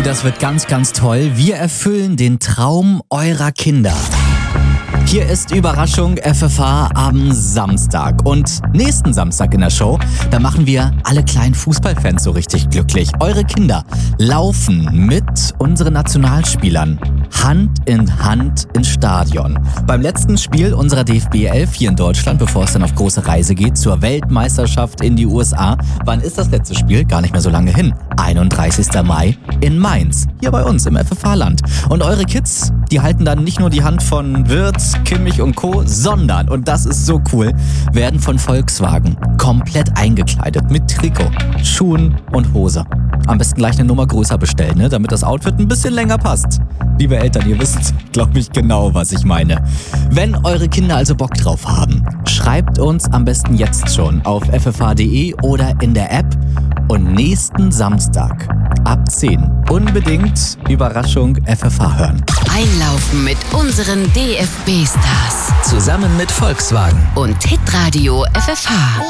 Das wird ganz, ganz toll. Wir erfüllen den Traum eurer Kinder. Hier ist Überraschung FFH am Samstag. Und nächsten Samstag in der Show, da machen wir alle kleinen Fußballfans so richtig glücklich. Eure Kinder laufen mit unseren Nationalspielern Hand in Hand ins Stadion. Beim letzten Spiel unserer DFB 11 hier in Deutschland, bevor es dann auf große Reise geht, zur Weltmeisterschaft in die USA. Wann ist das letzte Spiel? Gar nicht mehr so lange hin. 31. Mai in Mainz, hier bei uns im FFH-Land. Und eure Kids, die halten dann nicht nur die Hand von Wirtz, Kimmich und Co., sondern, und das ist so cool, werden von Volkswagen komplett eingekleidet mit Trikot, Schuhen und Hose. Am besten gleich eine Nummer größer bestellen, ne, damit das Outfit ein bisschen länger passt. Liebe Eltern, ihr wisst, glaube ich, genau, was ich meine. Wenn eure Kinder also Bock drauf haben, schreibt uns am besten jetzt schon auf ffh.de oder in der App. Und nächsten Samstag ab 10 unbedingt Überraschung FFH hören. Einlaufen mit unseren DFB-Stars. Zusammen mit Volkswagen. Und Hitradio FFH.